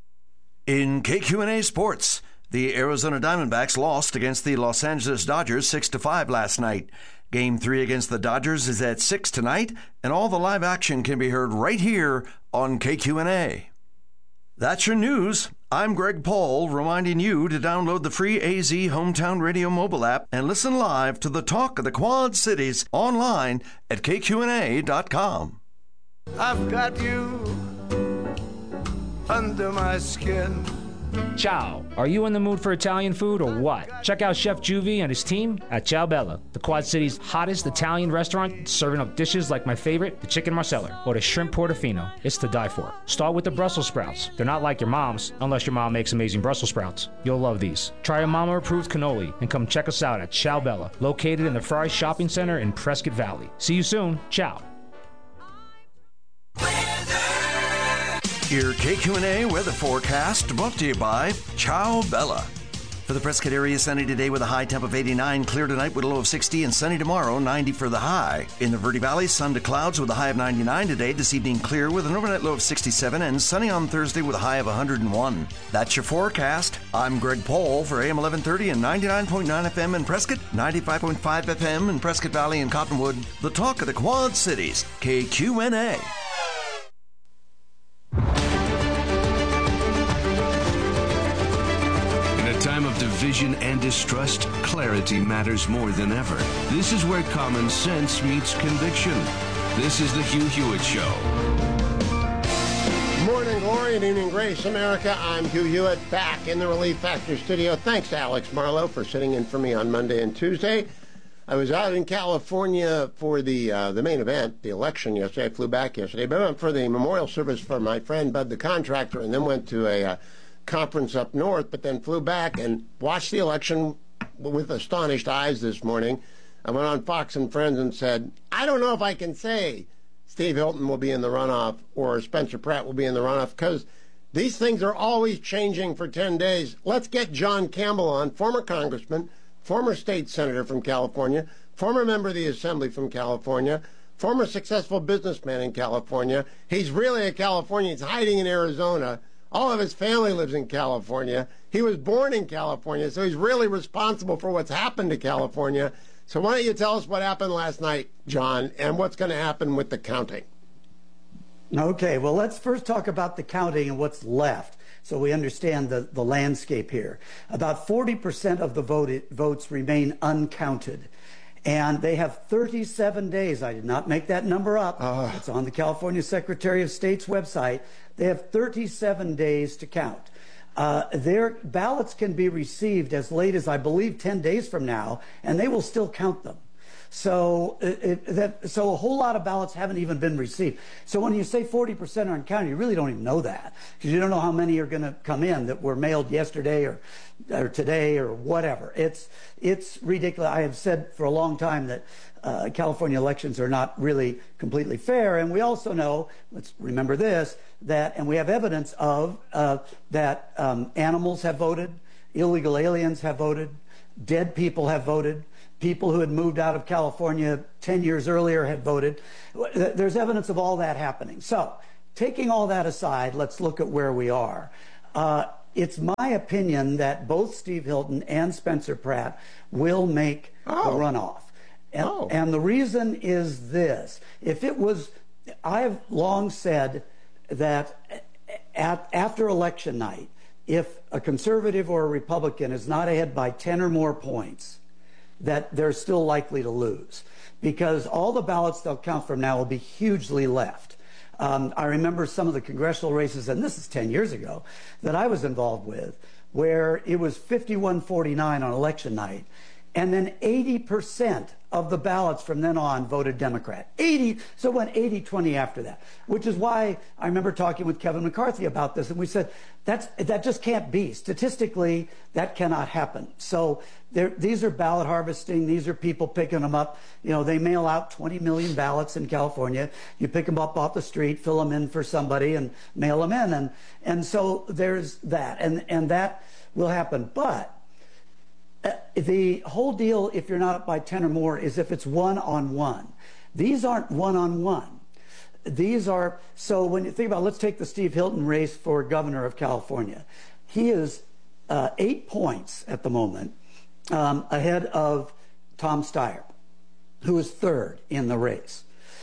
Speaker 22: In K Q and A Sports, the Arizona Diamondbacks lost against the Los Angeles Dodgers six to five last night. Game three against the Dodgers is at six tonight, and all the live action can be heard right here on K Q and A. That's your news. I'm Greg Paul, reminding you to download the free A Z Hometown Radio mobile app and listen live to the talk of the Quad Cities online at k q n a dot com.
Speaker 24: I've got you under my skin.
Speaker 25: Ciao. Are you in the mood for Italian food or what? Check out Chef Juvie and his team at Ciao Bella, the Quad City's hottest Italian restaurant, serving up dishes like my favorite, the chicken marsala, or the shrimp portofino. It's to die for. Start with the Brussels sprouts. They're not like your mom's, unless your mom makes amazing Brussels sprouts. You'll love these. Try a mama-approved cannoli and come check us out at Ciao Bella, located in the Fry Shopping Center in Prescott Valley. See you soon. Ciao.
Speaker 22: Your K Q and A weather forecast brought to you by Ciao Bella. For the Prescott area, sunny today with a high temp of eighty-nine, clear tonight with a low of sixty, and sunny tomorrow, ninety for the high. In the Verde Valley, sun to clouds with a high of ninety-nine today. This evening, clear with an overnight low of sixty-seven, and sunny on Thursday with a high of one hundred one. That's your forecast. I'm Greg Paul for A M eleven thirty and ninety-nine point nine F M in Prescott, ninety-five point five F M in Prescott Valley and Cottonwood. The talk of the Quad Cities, K Q and A.
Speaker 26: In a time of division and distrust, clarity matters more than ever. This is where common sense meets conviction. This is the Hugh Hewitt Show.
Speaker 27: Morning glory and evening grace, America. I'm Hugh Hewitt, back in the Relief Factor studio. Thanks to Alex Marlowe for sitting in for me on Monday and Tuesday. I was out in California for the uh, the main event, the election yesterday. I flew back yesterday, but I went for the memorial service for my friend Bud the contractor, and then went to a uh, conference up north, but then flew back and watched the election with astonished eyes this morning. I went on Fox and Friends and said, I don't know if I can say Steve Hilton will be in the runoff or Spencer Pratt will be in the runoff, because these things are always changing for ten days. Let's get John Campbell on, former congressman, former state senator from California, former member of the Assembly from California, former successful businessman in California. He's really a Californian. He's hiding in Arizona. All of his family lives in California. He was born in California, so he's really responsible for what's happened to California. So why don't you tell us what happened last night, John, and what's going to happen with the counting?
Speaker 28: Okay, well, let's first talk about the counting and what's left, so we understand the, the landscape here. About forty percent of the voted, votes remain uncounted. And they have thirty-seven days. I did not make that number up. Uh. It's on the California Secretary of State's website. They have thirty-seven days to count. Uh, their ballots can be received as late as, I believe, ten days from now, and they will still count them. So, it, it, that, so a whole lot of ballots haven't even been received. So when you say forty percent aren't counted, you really don't even know that, because you don't know how many are going to come in that were mailed yesterday or, or today or whatever. It's, it's ridiculous. I have said for a long time that uh, California elections are not really completely fair. And we also know, let's remember this, that, and we have evidence of, uh, that um, animals have voted, illegal aliens have voted, dead people have voted, people who had moved out of California ten years earlier had voted. There's evidence of all that happening. So, taking all that aside, let's look at where we are. Uh, it's my opinion that both Steve Hilton and Spencer Pratt will make oh. the runoff. And, oh. and the reason is this. If it was, I've long said that at, after election night, if a conservative or a Republican is not ahead by ten or more points, that they're still likely to lose, because all the ballots they'll count from now will be hugely left. Um, I remember some of the congressional races, and this is ten years ago, that I was involved with, where it was fifty-one forty-nine on election night, and then eighty percent of the ballots from then on voted Democrat. eighty, so it went eighty twenty after that, which is why I remember talking with Kevin McCarthy about this, and we said, that's, that just can't be. Statistically, that cannot happen. So there, these are ballot harvesting. These are people picking them up. You know, they mail out twenty million ballots in California. You pick them up off the street, fill them in for somebody, and mail them in. And, and so there's that, and, and that will happen. But Uh, the whole deal, if you're not up by ten or more, is if it's one-on-one. These aren't one-on-one. These are, so when you think about, let's take the Steve Hilton race for governor of California. He is uh, eight points at the moment um, ahead of Tom Steyer, who is third in the race.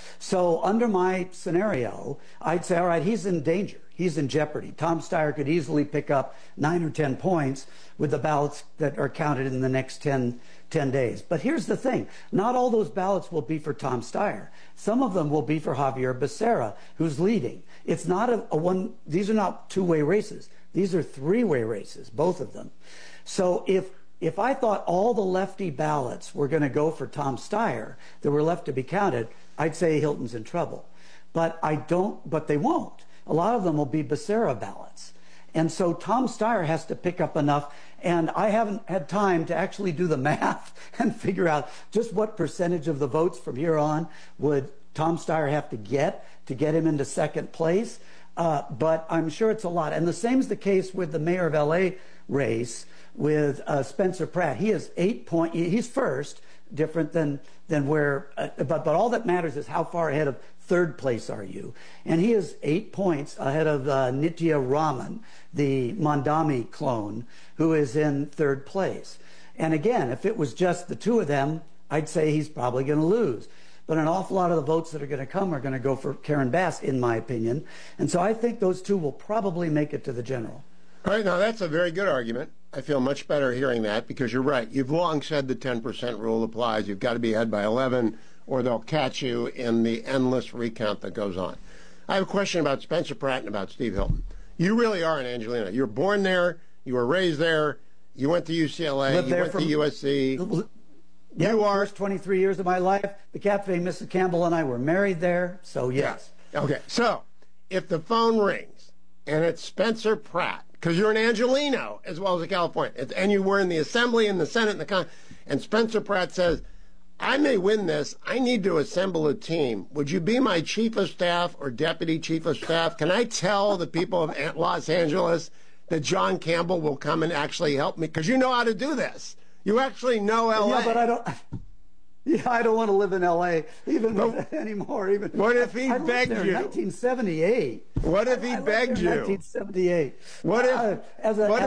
Speaker 28: So under my scenario, I'd say, all right, he's in danger. He's in jeopardy. Tom Steyer could easily pick up nine or ten points with the ballots that are counted in the next ten, ten days. But here's the thing. Not all those ballots will be for Tom Steyer. Some of them will be for Javier Becerra, who's leading. It's not a, a one, these are not two-way races. These are three-way races, both of them. So if if I thought all the lefty ballots were going to go for Tom Steyer that were left to be counted, I'd say Hilton's in trouble. But I don't, but they won't. A lot of them will be Becerra ballots. And so Tom Steyer has to pick up enough, and I haven't had time to actually do the math and figure out just what percentage of the votes from here on would Tom Steyer have to get to get him into second place. Uh, but I'm sure it's a lot. And the same is the case with the mayor of L A race with uh, Spencer Pratt. He is eight point, he's first, different than, than where, uh, but, but all that matters is how far ahead of third place are you? And he is eight points ahead of uh, Nitya Raman, the Mondami clone, who is in third place. And again, if it was just the two of them, I'd say he's probably going to lose. But an awful lot of the votes that are going to come are going to go for Karen Bass, in my opinion. And so I think those two will probably make it to the general.
Speaker 27: All right, now that's a very good argument. I feel much better hearing that, because you're right. You've long said the ten percent rule applies. You've got to be ahead by eleven, or they'll catch you in the endless recount that goes on. I have a question about Spencer Pratt and about Steve Hilton. You really are an Angelino. You were born there. You were raised there. You went to U C L A.
Speaker 28: Lived
Speaker 27: you
Speaker 28: there
Speaker 27: went
Speaker 28: from,
Speaker 27: to U S C.
Speaker 28: Yeah,
Speaker 27: you are
Speaker 28: first twenty-three years of my life. The Captain, Missus Campbell, and I were married there. So yes.
Speaker 27: Yeah. Okay. So if the phone rings and it's Spencer Pratt, because you're an Angelino as well as a Californian, and you were in the Assembly and the Senate and the Con, and Spencer Pratt says, I may win this. I need to assemble a team. Would you be my chief of staff or deputy chief of staff? Can I tell the people of Los Angeles that John Campbell will come and actually help me? Because you know how to do this. You actually know L A.
Speaker 28: Yeah, but I don't. Yeah, I don't want to live in L A even no. anymore. Even.
Speaker 27: What if he
Speaker 28: I, I
Speaker 27: begged
Speaker 28: there
Speaker 27: you?
Speaker 28: In nineteen seventy-eight.
Speaker 27: What if he
Speaker 28: I, I
Speaker 27: begged you?
Speaker 28: nineteen seventy-eight.
Speaker 27: What if?
Speaker 28: Uh, as a,
Speaker 27: what
Speaker 28: as
Speaker 27: if?
Speaker 28: an,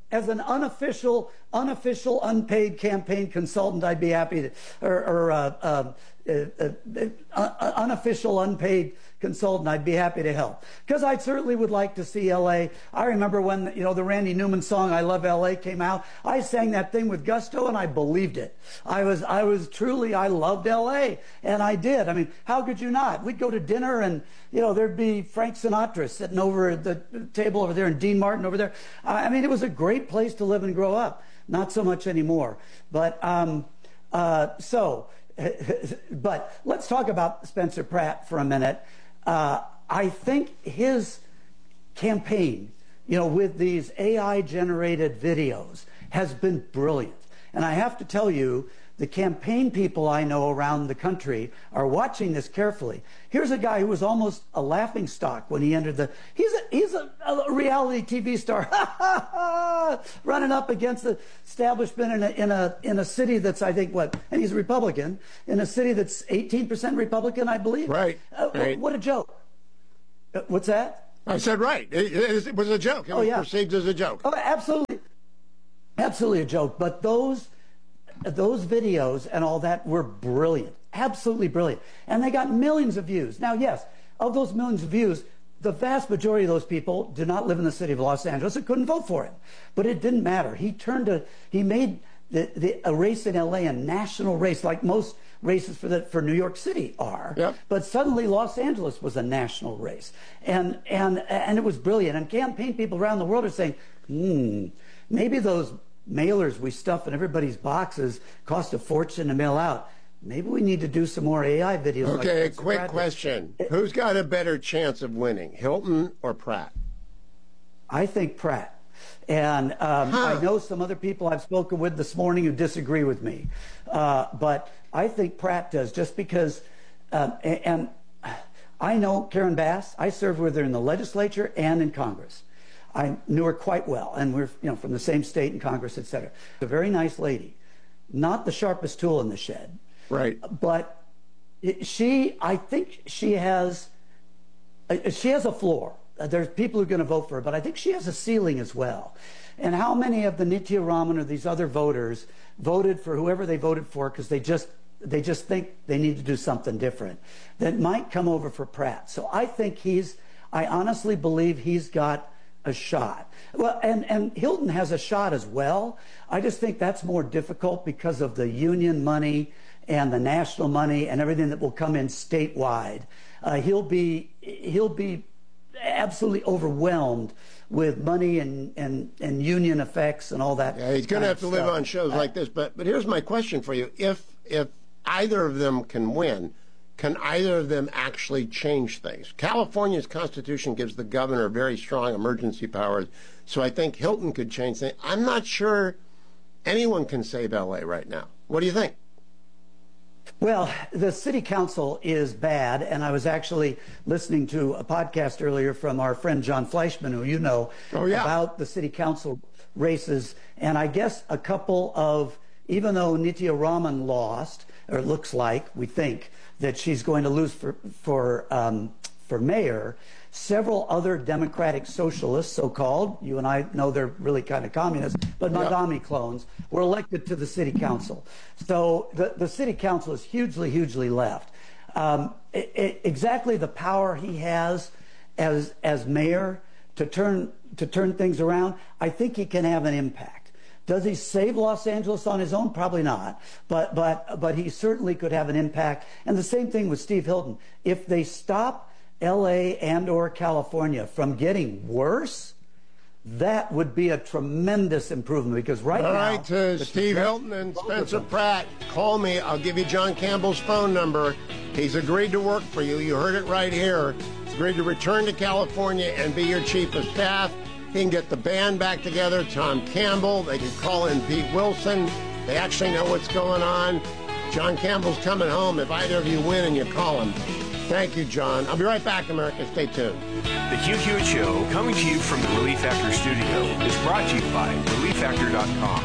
Speaker 28: as an unofficial, unofficial, unpaid campaign consultant, I'd be happy to, or, or uh, uh, uh, uh, uh, unofficial, unpaid consultant, I'd be happy to help. Because I certainly would like to see L A. I remember when, you know, the Randy Newman song, I Love L A, came out. I sang that thing with gusto, and I believed it. I was, I was truly, I loved L A, and I did. I mean, how could you not? We'd go to dinner, and, you know, there'd be Frank Sinatra sitting over at the table over there, and Dean Martin over there. I mean, it was a great place to live and grow up. Not so much anymore. But, um, uh, so, but let's talk about Spencer Pratt for a minute. Uh, I think his campaign, you know, with these A I-generated videos has been brilliant. And I have to tell you, the campaign people I know around the country are watching this carefully. Here's a guy who was almost a laughingstock when he entered the... He's a, he's a, a reality T V star running up against the establishment in a, in, a, in a city that's, I think, what... And he's a Republican, in a city that's eighteen percent Republican, I believe.
Speaker 27: Right.
Speaker 28: Uh,
Speaker 27: right.
Speaker 28: What a joke. Uh, what's that?
Speaker 27: I said right. It, it, it was a joke. It
Speaker 28: oh,
Speaker 27: was
Speaker 28: yeah.
Speaker 27: perceived as a joke.
Speaker 28: Oh, absolutely. Absolutely a joke. But those... Those videos and all that were brilliant, absolutely brilliant. And they got millions of views. Now, yes, of those millions of views, the vast majority of those people do not live in the city of Los Angeles and couldn't vote for him. But it didn't matter. He turned a, he made the, the, a race in L A a national race, like most races for, the, for New York City are. Yep. But suddenly Los Angeles was a national race. And, and, and it was brilliant. And campaign people around the world are saying, hmm, maybe those mailers we stuff in everybody's boxes cost a fortune to mail out. Maybe we need to do some more A I videos.
Speaker 27: Okay,
Speaker 28: like
Speaker 27: quick
Speaker 28: Pratt.
Speaker 27: question. Who's got a better chance of winning, Hilton or Pratt?
Speaker 28: I think Pratt. And um, huh. I know some other people I've spoken with this morning who disagree with me. Uh, but I think Pratt does, just because, um, and, and I know Karen Bass. I served with her in the legislature and in Congress. I knew her quite well, and we're, you know, from the same state and Congress, et cetera. A very nice lady, not the sharpest tool in the shed.
Speaker 27: Right.
Speaker 28: But it, she, I think she has, uh, she has a floor. Uh, there's people who are going to vote for her, but I think she has a ceiling as well. And how many of the Nitya Raman or these other voters voted for whoever they voted for because they just, they just think they need to do something different that might come over for Pratt. So I think he's, I honestly believe he's got a shot. Well, and, and Hilton has a shot as well. I just think that's more difficult because of the union money and the national money and everything that will come in statewide. Uh, he'll be he'll be absolutely overwhelmed with money and, and, and union effects and all that.
Speaker 27: Yeah, he's going to have to live on shows uh, like this. But but here's my question for you: If if either of them can win, can either of them actually change things? California's Constitution gives the governor very strong emergency powers, so I think Hilton could change things. I'm not sure anyone can save L A right now. What do you think?
Speaker 28: Well, the city council is bad, and I was actually listening to a podcast earlier from our friend John Fleischman, who you know,
Speaker 27: oh, yeah.
Speaker 28: about the city council races, and I guess a couple of, even though Nitya Raman lost, or it looks like, we think, that she's going to lose for for um, for mayor. Several other Democratic socialists, so-called, you and I know they're really kind of communist, but yep. Madami clones, were elected to the city council. So the, the city council is hugely, hugely left. Um, it, it, exactly the power he has as as mayor to turn to turn things around, I think he can have an impact. Does he save Los Angeles on his own? Probably not. But but but he certainly could have an impact. And the same thing with Steve Hilton. If they stop L A and or California from getting worse, that would be a tremendous improvement, because right
Speaker 27: All
Speaker 28: now...
Speaker 27: All right, to Steve Hilton and Spencer Pratt, call me. I'll give you John Campbell's phone number. He's agreed to work for you. You heard it right here. He's agreed to return to California and be your chief of staff. He can get the band back together, Tom Campbell. They can call in Pete Wilson. They actually know what's going on. John Campbell's coming home if either of you win and you call him. Thank you, John. I'll be right back, America. Stay tuned.
Speaker 16: The Hugh Hewitt Show, coming to you from the Relief Factor studio, is brought to you by relief factor dot com.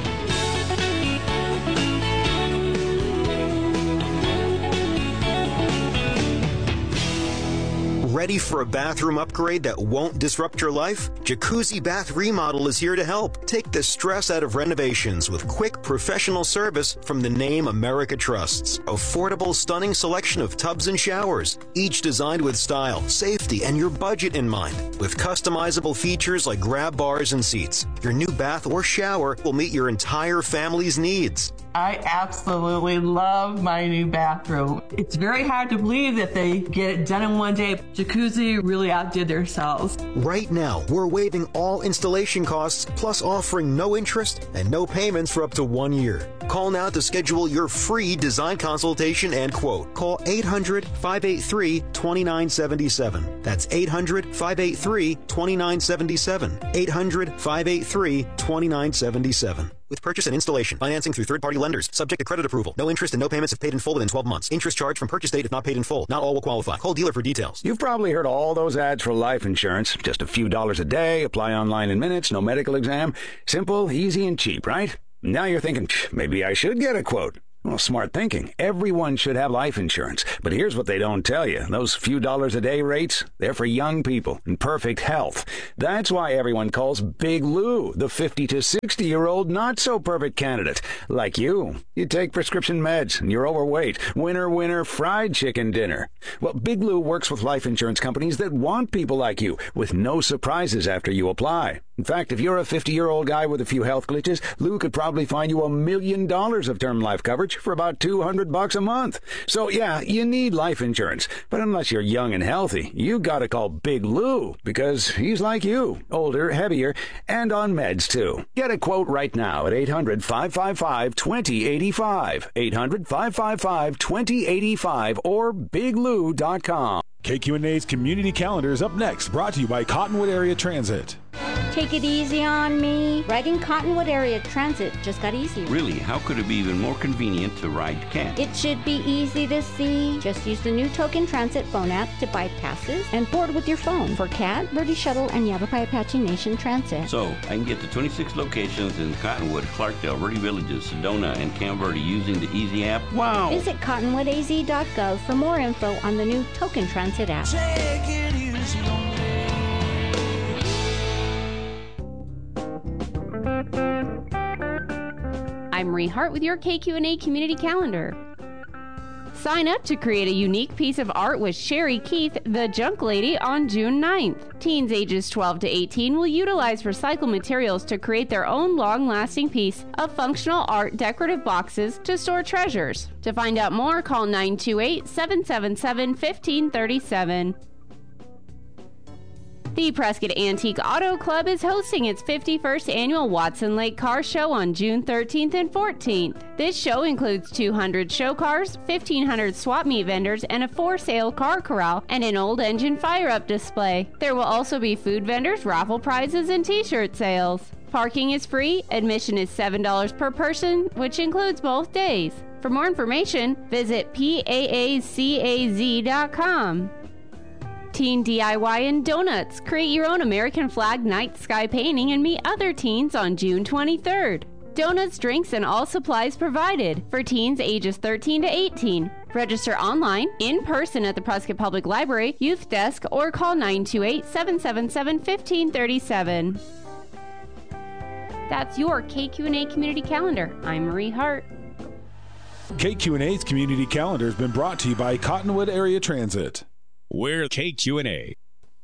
Speaker 4: Ready for a bathroom upgrade that won't disrupt your life? Jacuzzi Bath Remodel is here to help. Take the stress out of renovations with quick professional service from the name America trusts. Affordable, stunning selection of tubs and showers, each designed with style, safety, and your budget in mind. With customizable features like grab bars and seats, your new bath or shower will meet your entire family's needs.
Speaker 7: I absolutely love my new bathroom. It's very hard to believe that they get it done in one day. Jacuzzi really outdid themselves.
Speaker 4: Right now, we're waiving all installation costs, plus offering no interest and no payments for up to one year. Call now to schedule your free design consultation and quote. Call eight hundred, five eight three, two nine seven seven. That's eight hundred, five eight three, two nine seven seven. eight hundred, five eight three, two nine seven seven. With purchase and installation, financing through third-party lenders, subject to credit approval. No interest and no payments if paid in full within twelve months. Interest charged from purchase date if not paid in full. Not all will qualify. Call dealer for details.
Speaker 9: You've probably heard all those ads for life insurance. Just a few dollars a day, apply online in minutes, no medical exam. Simple, easy, and cheap, right? Now you're thinking, maybe I should get a quote. Well, smart thinking. Everyone should have life insurance. But here's what they don't tell you. Those few dollars a day rates, they're for young people in perfect health. That's why everyone calls Big Lou the fifty to sixty-year-old not-so-perfect candidate. Like you. You take prescription meds and you're overweight. Winner, winner, fried chicken dinner. Well, Big Lou works with life insurance companies that want people like you, with no surprises after you apply. In fact, if you're a fifty-year-old guy with a few health glitches, Lou could probably find you a million dollars of term life coverage for about two hundred bucks a month. So yeah, you need life insurance. But unless you're young and healthy, you gotta call Big Lou, because he's like you, older, heavier, and on meds too. Get a quote right now at eight hundred, five five five, two zero eight five. eight hundred, five five five, two zero eight five or big lou dot com.
Speaker 10: K Q N A's Community Calendar is up next, brought to you by Cottonwood Area Transit.
Speaker 11: Take it easy on me. Riding Cottonwood Area Transit just got easier.
Speaker 12: Really? How could it be even more convenient to ride CAT?
Speaker 11: It should be easy to see. Just use the new Token Transit phone app to buy passes and board with your phone for CAT, Verde Shuttle, and Yavapai Apache Nation Transit.
Speaker 12: So, I can get to twenty-six locations in Cottonwood, Clarkdale, Verde Villages, Sedona, and Camp Verde using the Easy app? Wow!
Speaker 11: Visit cottonwood a z dot gov for more info on the new Token Transit app.
Speaker 24: Take it easy on me.
Speaker 13: I'm Marie Hart with your K Q N A Community Calendar. Sign up to create a unique piece of art with Sherry Keith, the Junk Lady, on June ninth. Teens ages twelve to eighteen will utilize recycled materials to create their own long-lasting piece of functional art decorative boxes to store treasures. To find out more, call nine two eight, seven seven seven, one five three seven. The Prescott Antique Auto Club is hosting its fifty-first annual Watson Lake Car Show on June thirteenth and fourteenth. This show includes two hundred show cars, fifteen hundred swap meet vendors, and a for-sale car corral and an old engine fire-up display. There will also be food vendors, raffle prizes, and t-shirt sales. Parking is free. Admission is seven dollars per person, which includes both days. For more information, visit P A A C A Z dot com. Teen D I Y and Donuts. Create your own American flag night sky painting and meet other teens on June twenty-third. Donuts, drinks, and all supplies provided for teens ages thirteen to eighteen. Register online, in person at the Prescott Public Library, Youth Desk, or call nine two eight, seven seven seven, one five three seven. That's your K Q N A Community Calendar. I'm Marie Hart.
Speaker 10: K Q N A's Community Calendar has been brought to you by Cottonwood Area Transit.
Speaker 3: We're K Q N A.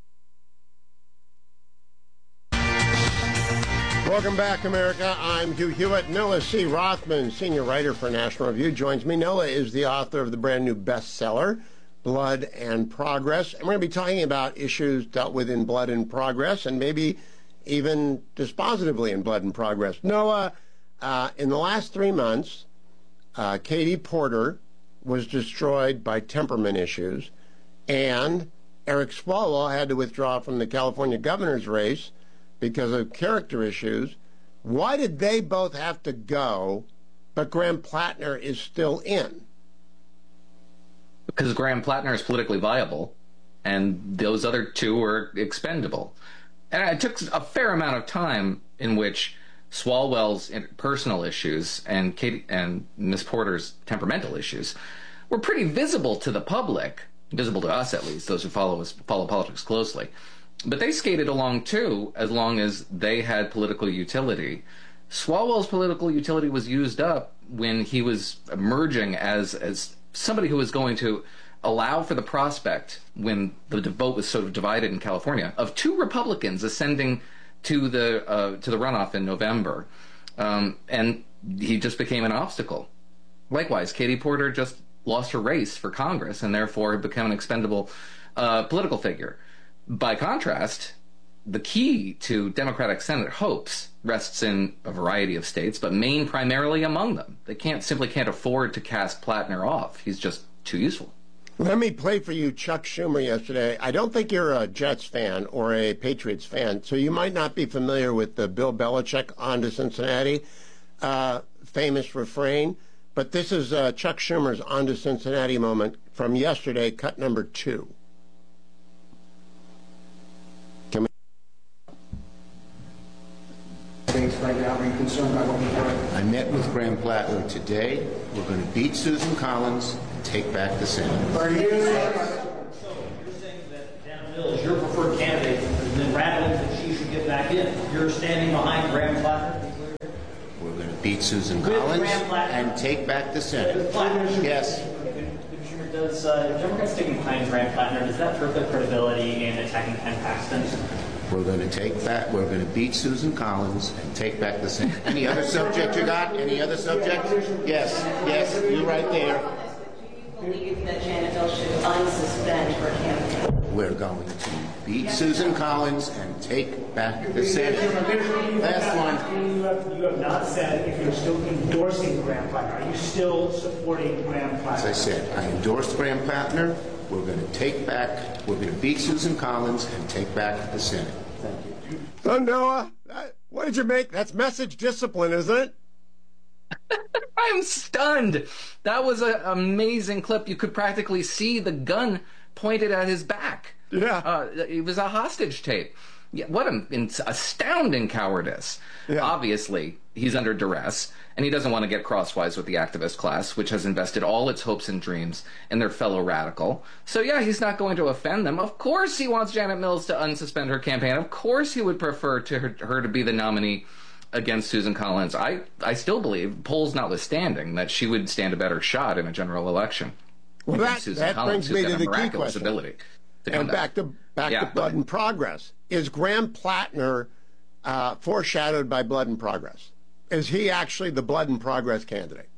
Speaker 27: Welcome back, America. I'm Hugh Hewitt. Noah C. Rothman, senior writer for National Review, joins me. Noah is the author of the brand new bestseller, Blood and Progress. And we're going to be talking about issues dealt with in Blood and Progress, and maybe even dispositively in Blood and Progress. Noah, uh, in the last three months, uh, Katie Porter was destroyed by temperament issues, and Eric Swalwell had to withdraw from the California governor's race because of character issues. Why did they both have to go, but Graham Plattner is still in?
Speaker 14: Because Graham Plattner is politically viable, and those other two were expendable. And it took a fair amount of time in which Swalwell's personal issues and Katie and Miss Porter's temperamental issues were pretty visible to the public. visible to us at least, those who follow us, follow politics closely. But they skated along too, as long as they had political utility. Swalwell's political utility was used up when he was emerging as as somebody who was going to allow for the prospect, when the vote was sort of divided in California, of two Republicans ascending to the uh, to the runoff in November, um, and he just became an obstacle. Likewise, Katie Porter just lost her race for Congress and therefore had become an expendable uh, political figure. By contrast, the key to Democratic Senate hopes rests in a variety of states, but Maine primarily among them. They can't simply can't afford to cast Plattner off. He's just too useful.
Speaker 27: Let me play for you Chuck Schumer yesterday. I don't think you're a Jets fan or a Patriots fan, so you might not be familiar with the Bill Belichick on to Cincinnati uh, famous refrain, but this is uh, Chuck Schumer's on to Cincinnati moment from yesterday, cut number two. Can we...
Speaker 5: Right now, are you concerned about what we heard? I met with Graham Plattner today. We're going to beat Susan Collins and take back the Senate.
Speaker 15: For you, so you're saying that Janet Mills is your preferred candidate, and then rattling that she should get back in. You're standing behind Graham Plattner?
Speaker 5: We're going to beat Susan Collins and take back the Senate. Yes.
Speaker 17: Does uh, Democrats sticking behind Graham Plattner, does that hurt their credibility in attacking Ken Paxton?
Speaker 5: We're going to take back, we're going to beat Susan Collins and take back the Senate. Any other subject you got? Any other subject? Yes, yes, you right there.
Speaker 18: Do you believe that Janet Mills should unsuspend her campaign?
Speaker 5: We're going to beat Susan Collins and take back the Senate. Last one.
Speaker 15: You have, you have not said if you're still endorsing Graham Plattner. Are you still supporting Graham Plattner?
Speaker 5: As I said, I endorsed Graham Plattner. We're going to take back, we're going to beat Susan Collins and take back the Senate. Thank you.
Speaker 27: So, Noah, what did you make? That's message discipline, isn't it?
Speaker 14: I'm stunned. That was an amazing clip. You could practically see the gun pointed at his back.
Speaker 27: Yeah.
Speaker 14: Uh, it was a hostage tape. Yeah, what an astounding cowardice. Yeah. Obviously, he's under duress, and he doesn't want to get crosswise with the activist class, which has invested all its hopes and dreams in their fellow radical. So, yeah, he's not going to offend them. Of course he wants Janet Mills to unsuspend her campaign. Of course he would prefer to her, her to be the nominee against Susan Collins. I, I still believe, polls notwithstanding, that she would stand a better shot in a general election.
Speaker 27: Well, that, that
Speaker 14: Collins,
Speaker 27: brings me to the key
Speaker 14: question.
Speaker 27: Ability
Speaker 14: to
Speaker 27: and back to, back
Speaker 14: yeah,
Speaker 27: to Blood and Progress. Is Graham Plattner uh, foreshadowed by Blood and Progress? Is he actually the Blood and Progress candidate?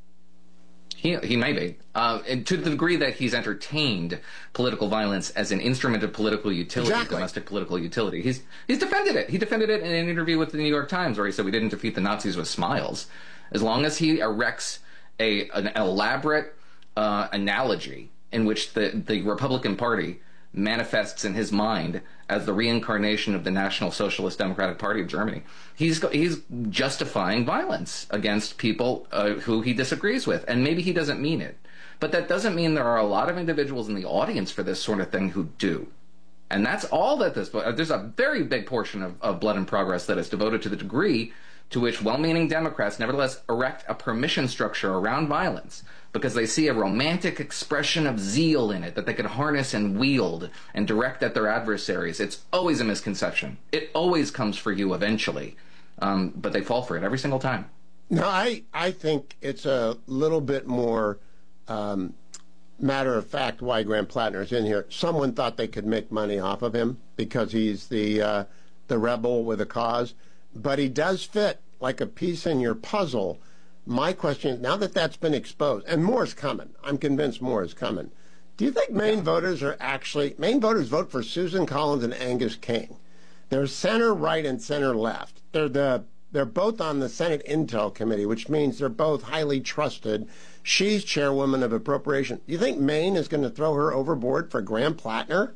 Speaker 14: He, he may be. Uh, and to the degree that he's entertained political violence as an instrument of political utility,
Speaker 27: exactly.
Speaker 14: domestic political utility, he's he's defended it. He defended it in an interview with the New York Times where he said, we didn't defeat the Nazis with smiles. As long as he erects a an elaborate uh, analogy in which the, the Republican Party manifests in his mind as the reincarnation of the National Socialist Democratic Party of Germany, he's he's justifying violence against people uh, who he disagrees with, and maybe he doesn't mean it, but that doesn't mean there are a lot of individuals in the audience for this sort of thing who do, and that's all that this. There's a very big portion of, of Blood and Progress that is devoted to the degree to which well-meaning Democrats nevertheless erect a permission structure around violence because they see a romantic expression of zeal in it that they can harness and wield and direct at their adversaries. It's always a misconception. It always comes for you eventually, um, but they fall for it every single time.
Speaker 27: No, I, I think it's a little bit more um, matter of fact why Graham Plattner is in here. Someone thought they could make money off of him because he's the uh, the rebel with a cause, but he does fit like a piece in your puzzle. My question is, now that that's been exposed, and more is coming, I'm convinced more is coming, do you think Maine yeah. voters are actually, Maine voters vote for Susan Collins and Angus King. They're center right and center left. They're the they're both on the Senate Intel Committee, which means they're both highly trusted. She's chairwoman of appropriation. Do you think Maine is going to throw her overboard for Graham Plattner?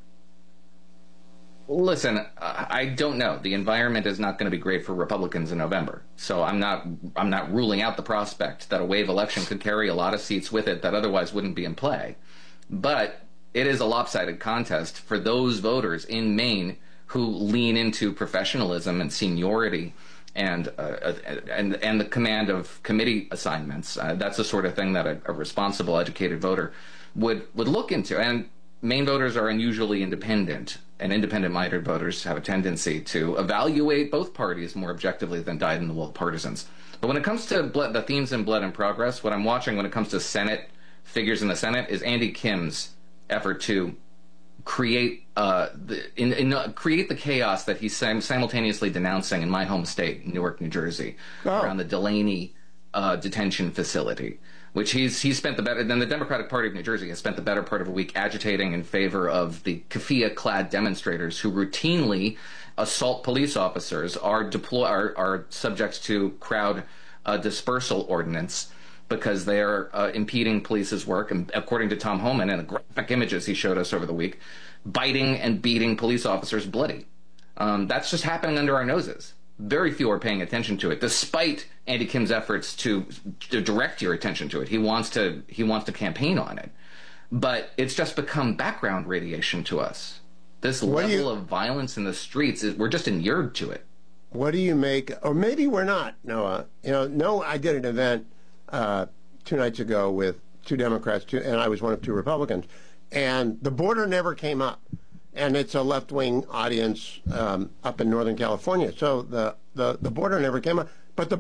Speaker 14: Listen, uh, I don't know. The environment is not going to be great for Republicans in November. So I'm not I'm not ruling out the prospect that a wave election could carry a lot of seats with it that otherwise wouldn't be in play. But it is a lopsided contest for those voters in Maine who lean into professionalism and seniority and uh, and and the command of committee assignments. Uh, that's the sort of thing that a, a responsible, educated voter would would look into. And Maine voters are unusually independent, and independent-minded voters have a tendency to evaluate both parties more objectively than dyed-in-the-wool partisans. But when it comes to blood, the themes in Blood and Progress, what I'm watching when it comes to Senate figures in the Senate is Andy Kim's effort to create uh, the, in, in, uh, create the chaos that he's sim- simultaneously denouncing in my home state, Newark, New Jersey, oh. around the Delaney uh, detention facility, which he's he's spent the better. Then the Democratic Party of New Jersey has spent the better part of a week agitating in favor of the keffiyeh-clad demonstrators who routinely assault police officers, are deploy are, are subject to crowd uh, dispersal ordinance because they are uh, impeding police's work. And according to Tom Homan and the graphic images he showed us over the week, biting and beating police officers bloody. Um, that's just happening under our noses. Very few are paying attention to it, despite Andy Kim's efforts to, to direct your attention to it. He wants to he wants to campaign on it, but it's just become background radiation to us. This what level you, of violence in the streets is we're just inured to it.
Speaker 27: What do you make? Or maybe we're not, Noah. You know, no. I did an event uh, two nights ago with two Democrats, two, and I was one of two Republicans, and the border never came up. And it's a left-wing audience um, up in Northern California. So the, the, the border never came up. But the